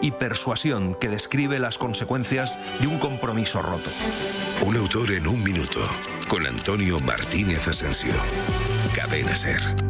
y persuasión que describe las consecuencias de un compromiso roto. Un autor en un minuto, con Antonio Martínez Asensio. Cadena SER.